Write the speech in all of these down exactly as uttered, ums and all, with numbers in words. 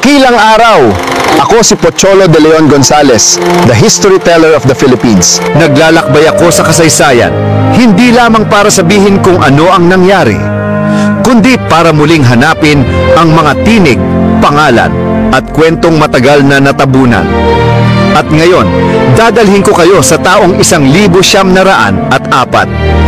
Dakilang araw! Ako si Pocholo de Leon Gonzales, the history teller of the Philippines. Naglalakbay ako sa kasaysayan, hindi lamang para sabihin kung ano ang nangyari, kundi para muling hanapin ang mga tinig, pangalan, at kwentong matagal na natabunan. At ngayon, dadalhin ko kayo sa taong isang libo siyam na raan at apat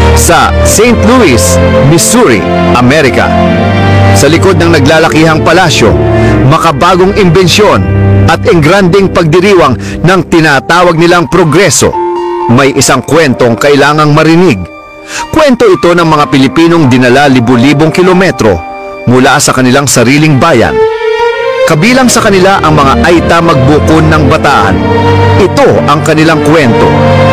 sa Saint Louis, Missouri, Amerika. Sa likod ng naglalakihang palasyo, makabagong imbensyon at engranding pagdiriwang ng tinatawag nilang progreso, may isang kwentong kailangang marinig. Kwento ito ng mga Pilipinong dinala libu-libong kilometro mula sa kanilang sariling bayan. Kabilang sa kanila ang mga Aita Magbukon ng Bataan. Ito ang kanilang kwento.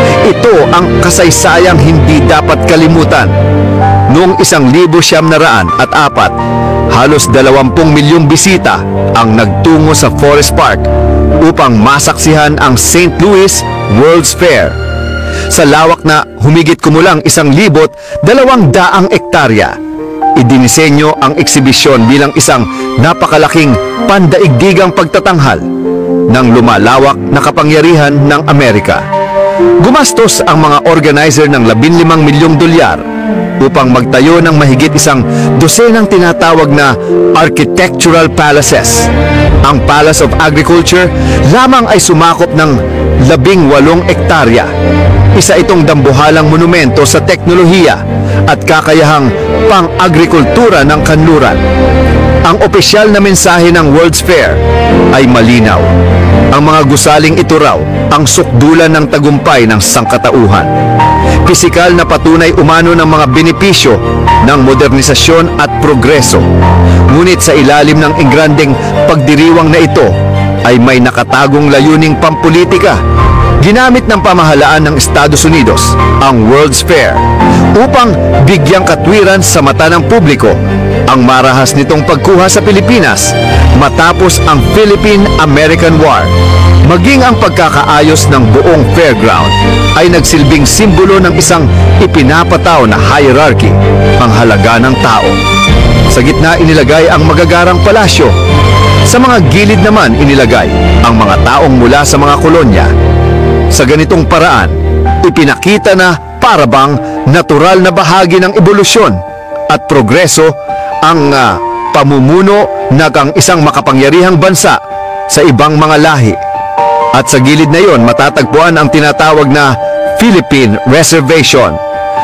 Ito ang kasaysayang hindi dapat kalimutan. Noong isang libo siyam na raan at apat, halos dalawampung milyong bisita ang nagtungo sa Forest Park upang masaksihan ang Saint Louis World's Fair. Sa lawak na humigit kumulang isang libot dalawang daang ektarya, idinisenyo ang eksibisyon bilang isang napakalaking pandaigdigang pagtatanghal ng lumalawak na kapangyarihan ng Amerika. Gumastos ang mga organizer ng labinlimang milyong dolyar upang magtayo ng mahigit isang dosenang tinatawag na architectural palaces. Ang Palace of Agriculture lamang ay sumakop ng labing walong ektarya. Isa itong dambuhalang monumento sa teknolohiya at kakayahang pang-agrikultura ng kanluran. Ang opisyal na mensahe ng World's Fair ay malinaw. Ang mga gusaling ito raw ang sukdulan ng tagumpay ng sangkatauhan. Pisikal na patunay umano ng mga benepisyo ng modernisasyon at progreso. Ngunit sa ilalim ng engrandeng pagdiriwang na ito ay may nakatagong layuning pampolitika. Ginamit ng pamahalaan ng Estados Unidos ang World's Fair upang bigyang katwiran sa mata ng publiko ang marahas nitong pagkuha sa Pilipinas matapos ang Philippine-American War. Maging ang pagkakaayos ng buong fairground ay nagsilbing simbolo ng isang ipinapataw na hierarchy, ang halaga ng tao. Sa gitna inilagay ang magagarang palasyo. Sa mga gilid naman inilagay ang mga taong mula sa mga kolonya. Sa ganitong paraan, ipinakita na parabang natural na bahagi ng ebolusyon at progreso ang uh, pamumuno ng isang makapangyarihang bansa sa ibang mga lahi. At sa gilid na yon matatagpuan ang tinatawag na Philippine Reservation.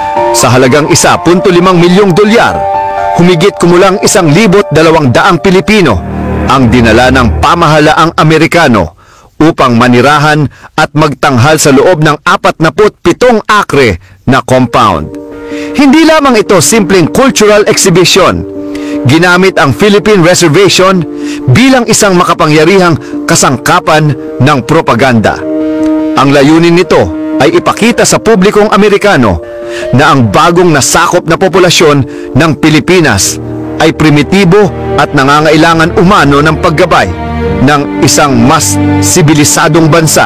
Sa halagang isa punto limang milyong dolyar, humigit kumulang isang libot dalawang daang Pilipino ang dinala ng pamahalaang Amerikano upang manirahan at magtanghal sa loob ng apatnapu't pitong akre na compound. Hindi lamang ito simpleng cultural exhibition. Ginamit ang Philippine Reservation bilang isang makapangyarihang kasangkapan ng propaganda. Ang layunin nito ay ipakita sa publikong Amerikano na ang bagong nasakop na populasyon ng Pilipinas ay primitibo at nangangailangan umano ng paggabay ng isang mas sibilisadong bansa.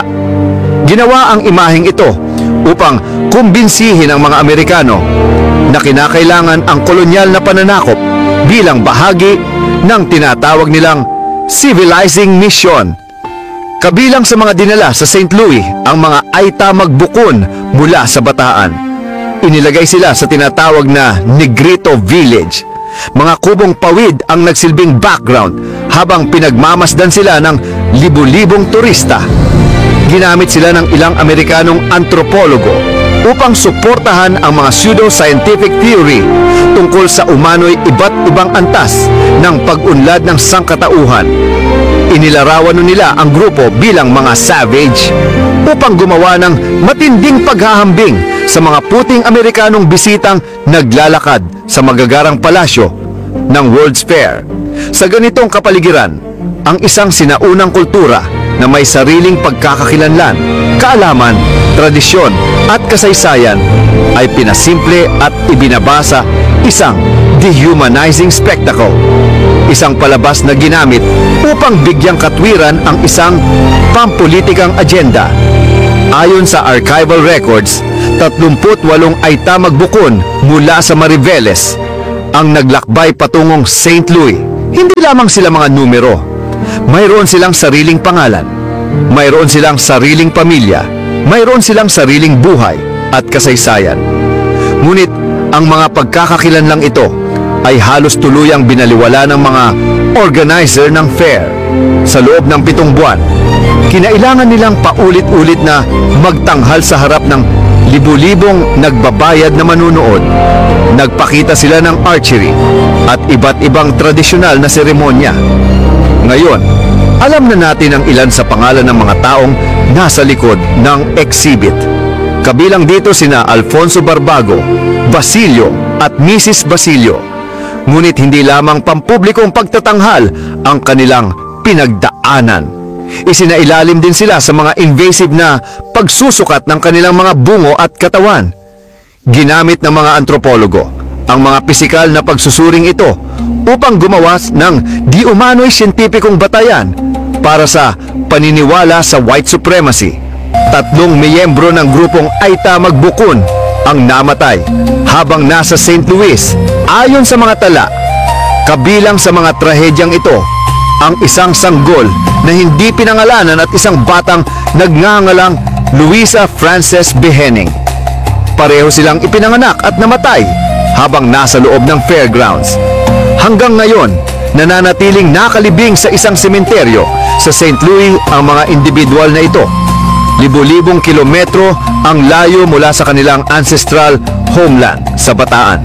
Ginawa ang imaheng ito upang kumbinsihin ang mga Amerikano na kinakailangan ang kolonyal na pananakop bilang bahagi ng tinatawag nilang civilizing mission. Kabilang sa mga dinala sa Saint Louis ang mga Aita Magbukon mula sa Bataan. Inilagay sila sa tinatawag na Negrito Village. Mga kubong pawid ang nagsilbing background habang pinagmamasdan sila ng libu-libong turista. Ginamit sila ng ilang Amerikanong antropologo upang suportahan ang mga pseudo-scientific theory tungkol sa umano'y iba't ibang antas ng pag-unlad ng sangkatauhan. Inilarawan nila ang grupo bilang mga savage upang gumawa ng matinding paghahambing sa mga puting Amerikanong bisitang naglalakad sa magagarang palasyo ng World's Fair. Sa ganitong kapaligiran, ang isang sinaunang kultura na may sariling pagkakakilanlan, kaalaman, tradisyon at kasaysayan ay pinasimple at ibinabasa isang dehumanizing spectacle. Isang palabas na ginamit upang bigyang katwiran ang isang pampolitikang agenda. Ayon sa archival records, tatlumput walong Aita Magbukon mula sa Mariveles ang naglakbay patungong Saint Louis. Hindi lamang sila mga numero, Mayroon silang sariling pangalan. Mayroon silang sariling pamilya. Mayroon silang sariling buhay at kasaysayan. Ngunit ang mga pagkakakilanlang ito ay halos tuluyang binaliwala ng mga organizer ng fair. Sa loob ng pitong buwan, kinailangan nilang paulit-ulit na magtanghal sa harap ng libu-libong nagbabayad na manunood. Nagpakita sila ng archery at iba't ibang tradisyonal na seremonya. Ngayon, alam na natin ang ilan sa pangalan ng mga taong nasa likod ng exhibit. Kabilang dito sina Alfonso Barbago, Basilio at Missus Basilio. Ngunit hindi lamang pampublikong pagtatanghal ang kanilang pinagdaanan. Isinailalim din sila sa mga invasive na pagsusukat ng kanilang mga bungo at katawan. Ginamit ng mga antropologo ang mga pisikal na pagsusuring ito upang gumawa ng di umano'y siyentipikong batayan para sa paniniwala sa white supremacy. Tatlong miyembro ng grupong Aita Magbukun ang namatay habang nasa Saint Louis. Ayon sa mga tala, kabilang sa mga trahedyang ito ang isang sanggol na hindi pinangalanan at isang batang nagngangalang Luisa Frances Behening. Pareho silang ipinanganak at namatay habang nasa loob ng fairgrounds. Hanggang ngayon, nananatiling nakalibing sa isang sementeryo sa Saint Louis ang mga individual na ito. Libo-libong kilometro ang layo mula sa kanilang ancestral homeland sa Bataan.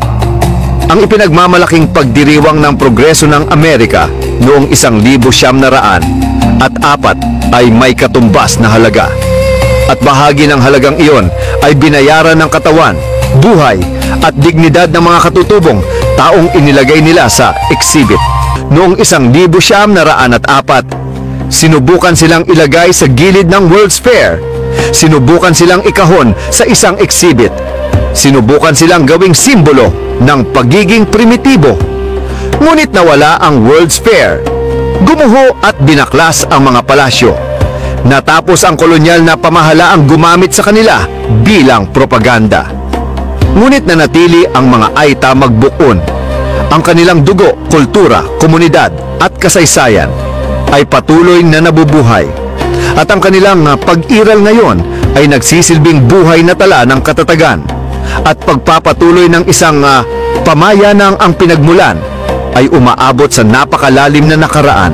Ang ipinagmamalaking pagdiriwang ng progreso ng Amerika noong isang libo siyam na raan at apat ay may katumbas na halaga. At bahagi ng halagang iyon ay binayaran ng katawan, buhay at dignidad ng mga katutubong taong inilagay nila sa exhibit. Noong isang libo siyam na raan at apat, sinubukan silang ilagay sa gilid ng World's Fair. Sinubukan silang ikahon sa isang exhibit. Sinubukan silang gawing simbolo ng pagiging primitibo. Ngunit nawala ang World's Fair. Gumuho at binaklas ang mga palasyo. Natapos ang kolonyal na pamahalaang gumamit sa kanila bilang propaganda. Ngunit nanatili ang mga Aita Magbukun. Ang kanilang dugo, kultura, komunidad at kasaysayan ay patuloy na nabubuhay. At ang kanilang pag-iral ngayon ay nagsisilbing buhay na tala ng katatagan at pagpapatuloy ng isang uh, pamayanang ang pinagmulan ay umaabot sa napakalalim na nakaraan.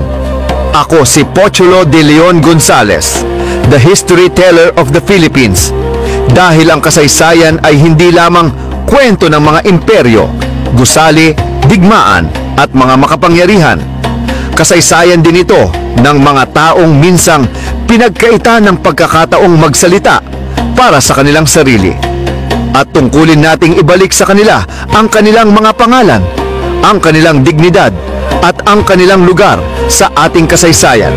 Ako si Pochulo de Leon Gonzales, the history teller of the Philippines. Dahil ang kasaysayan ay hindi lamang kwento ng mga imperyo, gusali, digmaan at mga makapangyarihan. Kasaysayan din ito ng mga taong minsang pinagkaita ng pagkakataong magsalita para sa kanilang sarili. At tungkulin nating ibalik sa kanila ang kanilang mga pangalan, ang kanilang dignidad at ang kanilang lugar sa ating kasaysayan.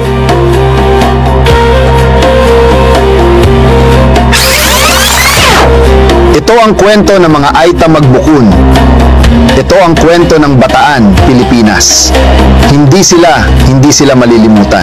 Ito ang kwento ng mga Aita Magbukun. Ito ang kwento ng Bataan, Pilipinas. Hindi sila, hindi sila malilimutan.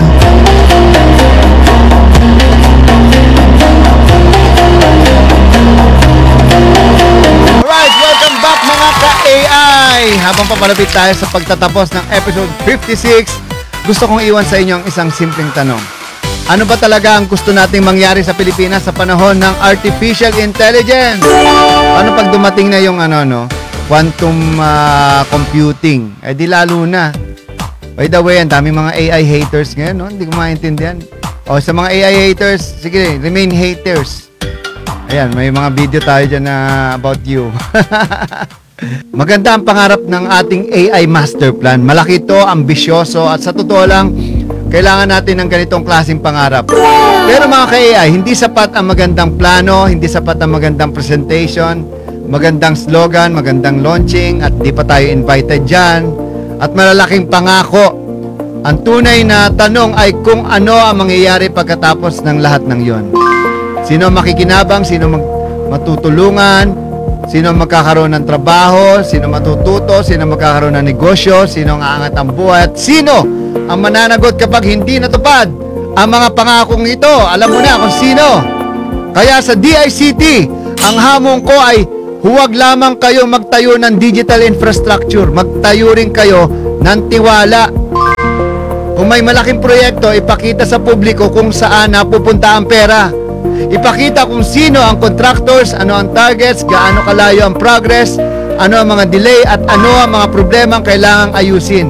Alright, welcome back mga ka-A I! Habang papalapit tayo sa pagtatapos ng episode fifty-six, gusto kong iwan sa inyo ang isang simpleng tanong. Ano ba talaga ang gusto nating mangyari sa Pilipinas sa panahon ng artificial intelligence? Ano pag dumating na yung ano, no? Quantum uh, computing? Eh di lalo na. By the way, ang daming mga A I haters ngayon, no? Hindi ko maintindihan. O sa mga A I haters, sige, remain haters. Ayan, may mga video tayo dyan na about you. Maganda ang pangarap ng ating A I master plan. Malaki to, ambisyoso, at sa totoo lang, kailangan natin ng ganitong klaseng pangarap. Pero mga ka-A I, hindi sapat ang magandang plano, hindi sapat ang magandang presentation, magandang slogan, magandang launching, at di pa tayo invited dyan, at malalaking pangako. Ang tunay na tanong ay kung ano ang mangyayari pagkatapos ng lahat ng yon. Sino makikinabang, sino mag matutulungan, sino magkakaroon ng trabaho, sino matututo, sino magkakaroon ng negosyo, sino ang aangat ang buhay, at sino ang mananagot kapag hindi natupad ang mga pangakong ito. Alam mo na kung sino. Kaya sa D I C T, ang hamon ko ay huwag lamang kayo magtayo ng digital infrastructure, magtayo rin kayo ng tiwala. Kung may malaking proyekto, ipakita sa publiko kung saan napupunta ang pera. Ipakita kung sino ang contractors, ano ang targets, gaano kalayo ang progress, ano ang mga delay, at ano ang mga problema ang kailangang ayusin.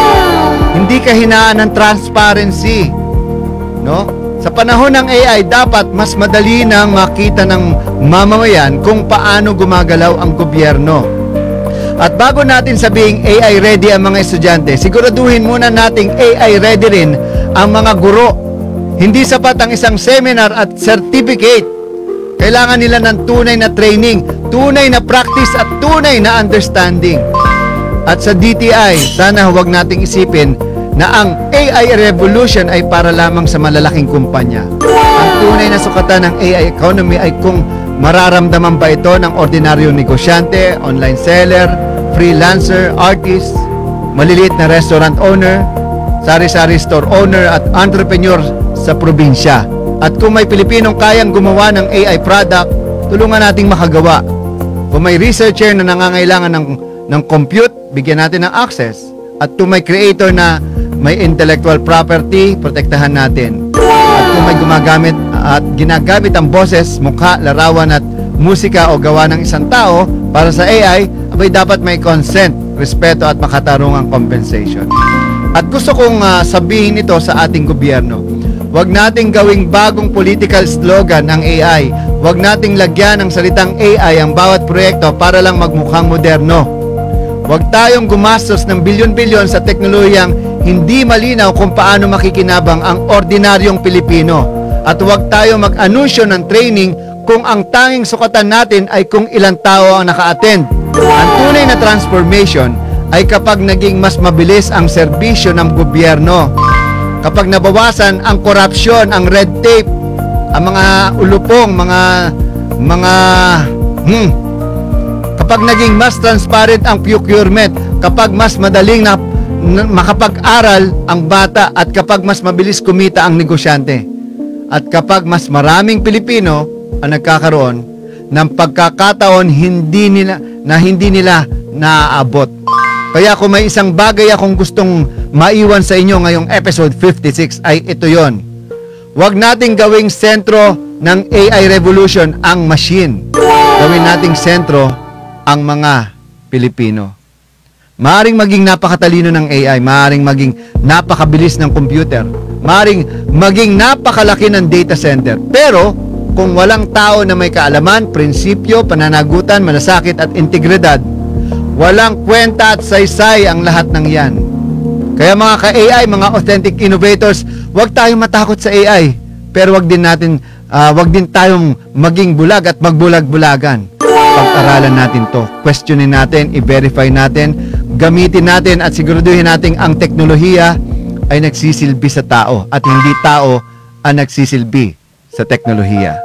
Hindi kahinaan ng transparency. No? Sa panahon ng A I, dapat mas madali nang makita ng mamamayan kung paano gumagalaw ang gobyerno. At bago natin sabihing A I ready ang mga estudyante, siguraduhin muna nating A I ready rin ang mga guro. Hindi sapat ang isang seminar at certificate. Kailangan nila ng tunay na training, tunay na practice at tunay na understanding. At sa D T I, sana huwag nating isipin na ang A I revolution ay para lamang sa malalaking kumpanya. Ang tunay na sukatan ng A I economy ay kung mararamdaman ba ito ng ordinaryong negosyante, online seller, freelancer, artist, maliliit na restaurant owner, sari-sari store owner at entrepreneur sa probinsya. At kung may Pilipinong kayang gumawa ng A I product, tulungan nating makagawa. Kung may researcher na nangangailangan ng, ng compute, bigyan natin ng access. At kung may creator na may intellectual property, protektahan natin. At kung may gumagamit at ginagamit ang boses, mukha, larawan at musika o gawa ng isang tao para sa A I, abay dapat may consent, respeto at makatarungang compensation. At gusto kong uh, sabihin ito sa ating gobyerno. Huwag nating gawing bagong political slogan ang A I. Huwag nating lagyan ng salitang A I ang bawat proyekto para lang magmukhang moderno. Huwag tayong gumastos ng bilyon-bilyon sa teknolohiyang hindi malinaw kung paano makikinabang ang ordinaryong Pilipino. At huwag tayong mag-anunsyo ng training kung ang tanging sukatan natin ay kung ilang tao ang naka-attend. Ang tunay na transformation ay kapag naging mas mabilis ang serbisyo ng gobyerno. Kapag nabawasan ang korupsyon, ang red tape, ang mga ulupong, mga mga hmm, kapag naging mas transparent ang procurement, kapag mas madaling na, na makapag-aral ang bata at kapag mas mabilis kumita ang negosyante. At kapag mas maraming Pilipino ang nagkakaroon ng pagkakataon hindi nila na hindi nila naaabot. Kaya kung may isang bagay akong gustong maiwan sa inyo ngayong episode fifty-six ay ito yon. Huwag nating gawing sentro ng A I revolution ang machine. Gawin nating sentro ang mga Pilipino. Maaring maging napakatalino ng A I, maaring maging napakabilis ng computer, maaring maging napakalaki ng data center. Pero kung walang tao na may kaalaman, prinsipyo, pananagutan, malasakit at integridad, walang kwenta at saysay ang lahat ng yan. Kaya mga ka-A I, mga authentic innovators, huwag tayong matakot sa A I. Pero huwag din natin, uh, huwag din tayong maging bulag at magbulag-bulagan. Pag-aralan natin to, questionin natin, i-verify natin, gamitin natin at siguraduhin natin ang teknolohiya ay nagsisilbi sa tao at hindi tao ang nagsisilbi sa teknolohiya.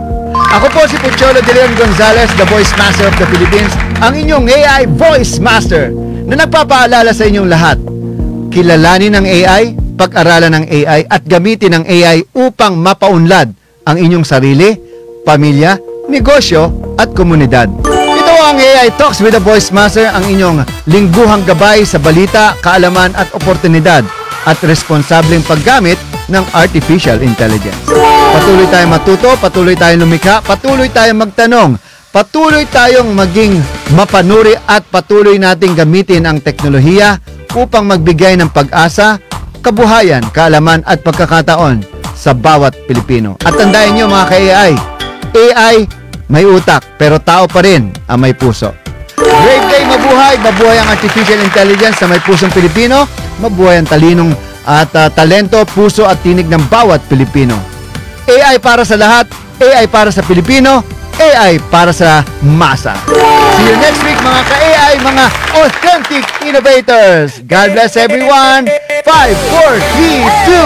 Ako po si Pucholo de Leon Gonzalez, the Voice Master of the Philippines, ang inyong A I Voice Master na nagpapaalala sa inyong lahat. Kilalanin ang A I, pag-aralan ng A I at gamitin ang A I upang mapaunlad ang inyong sarili, pamilya, negosyo at komunidad. Ito ang A I Talks with the Voice Master, ang inyong lingguhang gabay sa balita, kaalaman at oportunidad at responsableng paggamit ng Artificial Intelligence. Patuloy tayong matuto, patuloy tayong lumikha, patuloy tayong magtanong, patuloy tayong maging mapanuri at patuloy nating gamitin ang teknolohiya upang magbigay ng pag-asa, kabuhayan, kaalaman at pagkakataon sa bawat Pilipino. At tandaan nyo mga ka-A I, A I may utak pero tao pa rin ang may puso. Great day, mabuhay! Mabuhay ang Artificial Intelligence sa may pusong Pilipino, mabuhay ang talinong at uh, talento, puso at tinig ng bawat Pilipino. A I para sa lahat, A I para sa Pilipino, A I para sa masa. See you next week mga ka-A I, mga authentic innovators. God bless everyone. five, four, three, two,